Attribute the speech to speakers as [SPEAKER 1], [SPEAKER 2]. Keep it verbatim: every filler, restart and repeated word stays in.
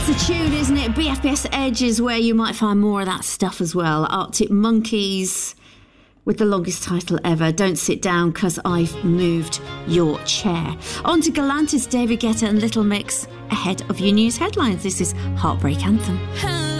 [SPEAKER 1] That's a tune, isn't it? B F B S Edge is where you might find more of that stuff as well. Arctic Monkeys with the longest title ever, Don't Sit Down 'Cause I've Moved Your Chair. On to Galantis, David Guetta and Little Mix ahead of your news headlines. This is Heartbreak Anthem.